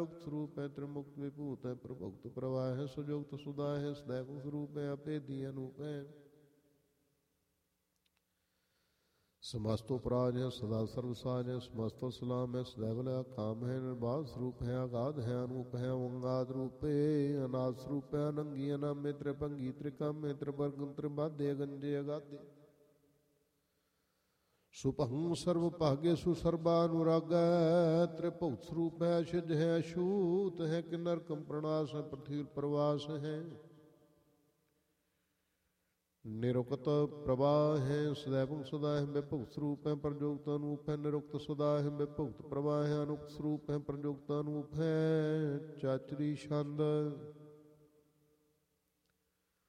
निरुक्त स्वरूप है, त्रिमुक्त विभूत है, प्रभुक्त प्रवाह है, सुजुक्त सुधा है, सदैव स्वरूप है, अभेदी अनूप है, समस्तो पराज है, सदा सर्वसाज है, समस्तो सलाम है, सदैव लया काम है, निर्बाध स्वरूप है, अगाध है, अनूप है, ओंगाद रूपे अनाद स्वरूप है, अनंगी अनामे त्रिभंगी त्रिकामे त्रिवर्ग त्रिबाधे गंजे अगाधे, सुभंग सर्व भाग्य सुसर्बानुराग, त्रिभुक्त स्वरूप है, अशिज है, अछूत है, किन्नर कंप्रणास है, पृथ्वी प्रवास है, निरुक्त प्रवाह है, सदैव सदा है, विभुक्त स्वरूप है, प्रजोक्त अनूप है, निरुक्त सदा है, विभुक्त प्रवाह है, अनुक्त स्वरूप है, प्रजोक्त अनूप है, चाचरी छंद